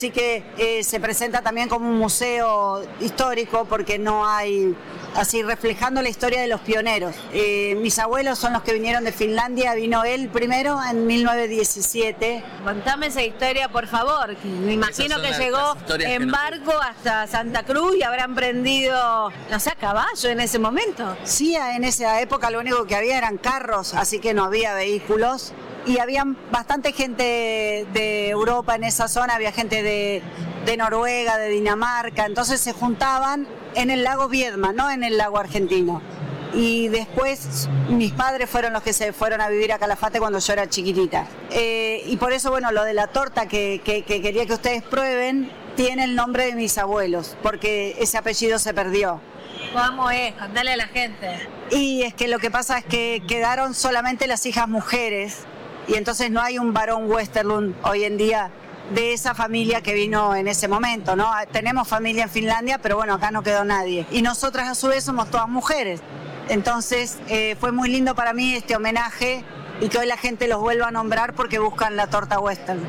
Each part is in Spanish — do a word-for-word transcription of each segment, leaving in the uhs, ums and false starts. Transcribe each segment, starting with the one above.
Así que eh, se presenta también como un museo histórico porque no hay, así reflejando la historia de los pioneros. Eh, mis abuelos son los que vinieron de Finlandia, vino él primero en mil novecientos diecisiete. Contame esa historia, por favor. Me imagino que llegó en barco hasta Santa Cruz y habrán prendido, no sé, a caballo en ese momento. Sí, en esa época lo único que había eran carros, así que no había vehículos. Y había bastante gente de Europa en esa zona, había gente de, de Noruega, de Dinamarca, entonces se juntaban en el lago Viedma, no en el lago argentino. Y después mis padres fueron los que se fueron a vivir a Calafate cuando yo era chiquitita. Eh, y por eso, bueno, lo de la torta que, que, que quería que ustedes prueben tiene el nombre de mis abuelos, porque ese apellido se perdió. ¿Cómo es? Contale a la gente. Y es que lo que pasa es que quedaron solamente las hijas mujeres, y entonces no hay un varón Westerlund hoy en día de esa familia que vino en ese momento, ¿no? Tenemos familia en Finlandia, pero bueno, acá no quedó nadie. Y nosotras a su vez somos todas mujeres. Entonces eh, fue muy lindo para mí este homenaje y que hoy la gente los vuelva a nombrar porque buscan la torta Westerlund.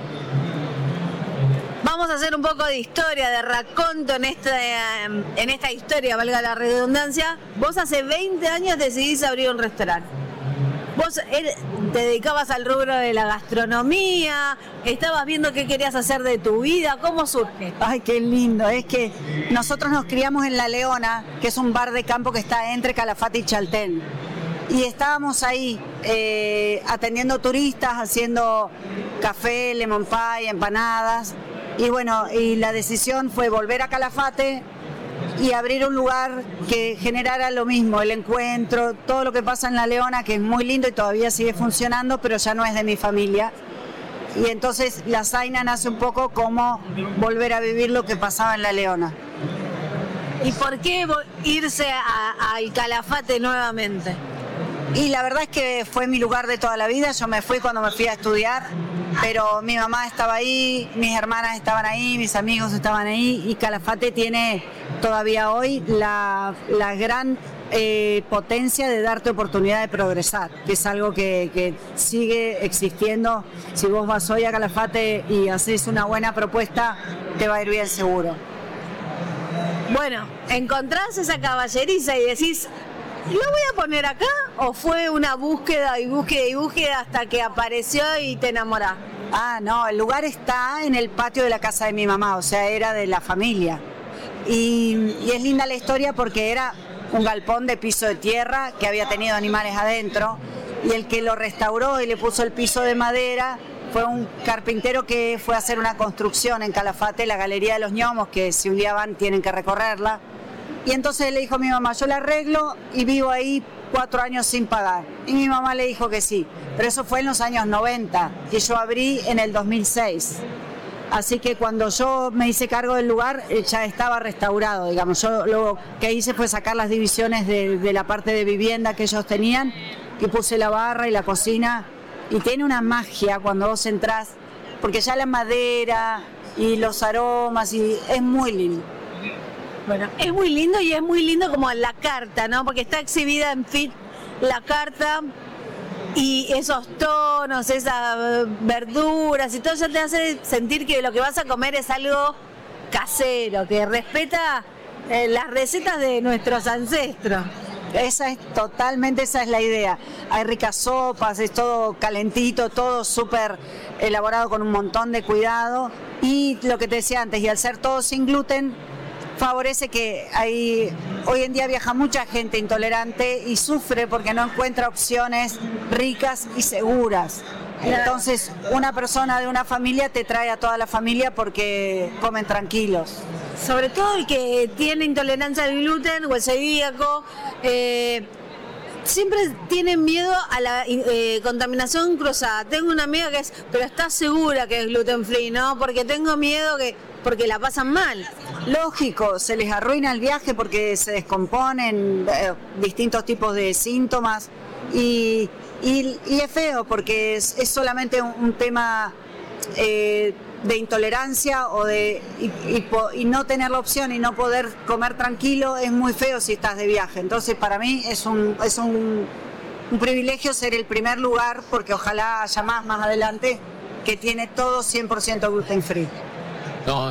Vamos a hacer un poco de historia, de raconto en esta, en esta historia, valga la redundancia. Vos hace veinte años decidís abrir un restaurante. Vos te dedicabas al rubro de la gastronomía, estabas viendo qué querías hacer de tu vida, ¿cómo surge? Ay, qué lindo, es que nosotros nos criamos en La Leona, que es un bar de campo que está entre Calafate y Chaltén. Y estábamos ahí eh, atendiendo turistas, haciendo café, lemon pie, empanadas. Y bueno, y la decisión fue volver a Calafate y abrir un lugar que generara lo mismo, el encuentro, todo lo que pasa en La Leona, que es muy lindo y todavía sigue funcionando, pero ya no es de mi familia. Y entonces la Zaina nace un poco como volver a vivir lo que pasaba en La Leona. ¿Y por qué irse al Calafate nuevamente? Y la verdad es que fue mi lugar de toda la vida. Yo me fui cuando me fui a estudiar, pero mi mamá estaba ahí, mis hermanas estaban ahí, mis amigos estaban ahí, y Calafate tiene todavía hoy la, la gran eh, potencia de darte oportunidad de progresar, que es algo que, que sigue existiendo. Si vos vas hoy a Calafate y haces una buena propuesta, te va a ir bien seguro. Bueno, encontrás esa caballeriza y decís, ¿lo voy a poner acá? ¿O fue una búsqueda y búsqueda y búsqueda hasta que apareció y te enamorás? Ah, no, el lugar está en el patio de la casa de mi mamá, o sea, era de la familia. Y, y es linda la historia porque era un galpón de piso de tierra que había tenido animales adentro, y el que lo restauró y le puso el piso de madera fue un carpintero que fue a hacer una construcción en Calafate, la Galería de los Ñomos, que si un día van tienen que recorrerla. Y entonces le dijo a mi mamá, yo la arreglo y vivo ahí cuatro años sin pagar. Y mi mamá le dijo que sí, pero eso fue en los años noventa y yo abrí en el dos mil seis. Así que cuando yo me hice cargo del lugar ya estaba restaurado, digamos. Yo lo que hice fue sacar las divisiones de, de la parte de vivienda que ellos tenían y puse la barra y la cocina. Y tiene una magia cuando vos entrás, porque ya la madera y los aromas, y es muy lindo. Bueno, es muy lindo y es muy lindo como la carta, ¿no? Porque está exhibida en Fit la carta y esos tonos, esas verduras y todo ya te hace sentir que lo que vas a comer es algo casero, que respeta eh, las recetas de nuestros ancestros. Esa es totalmente, esa es la idea. Hay ricas sopas, es todo calentito, todo súper elaborado con un montón de cuidado. Y lo que te decía antes, y al ser todo sin gluten, favorece que hay, hoy en día viaja mucha gente intolerante y sufre porque no encuentra opciones ricas y seguras. Entonces, una persona de una familia te trae a toda la familia porque comen tranquilos. Sobre todo el que tiene intolerancia al gluten o el celíaco, eh, siempre tienen miedo a la eh, contaminación cruzada. Tengo una amiga que es, pero está segura que es gluten free, ¿no? Porque tengo miedo que, porque la pasan mal. Lógico, se les arruina el viaje porque se descomponen eh, distintos tipos de síntomas y, y, y es feo porque es, es solamente un, un tema eh, de intolerancia o de y, y, y no tener la opción y no poder comer tranquilo es muy feo si estás de viaje. Entonces para mí es un, es un, un privilegio ser el primer lugar, porque ojalá haya más más adelante, que tiene todo cien por ciento gluten free. No,